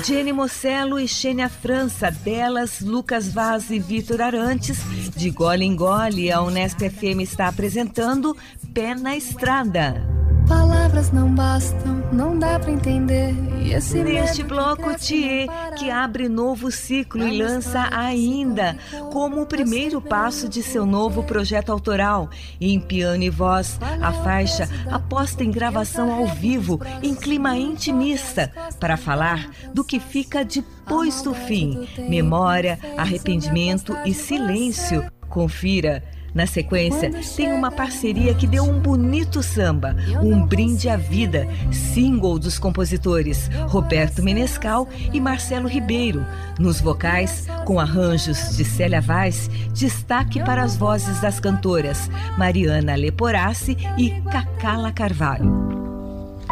Jenny Mocello e Xênia França, delas Lucas Vaz e Vitor Arantes, de Gole em Gole, a Unesp FM está apresentando Pé na Estrada. Palavras não bastam, não dá pra entender. Neste bloco, Thier, que abre novo ciclo e lança Ainda, como o primeiro passo de seu novo projeto autoral. Em piano e voz, a faixa aposta em gravação ao vivo, em clima intimista, para falar do que fica depois do fim. Memória, arrependimento e silêncio. Confira. Na sequência, tem uma parceria que deu um bonito samba, Um Brinde à Vida, single dos compositores Roberto Menescal e Marcelo Ribeiro. Nos vocais, com arranjos de Célia Vaz, destaque para as vozes das cantoras Mariana Leporassi e Cacala Carvalho.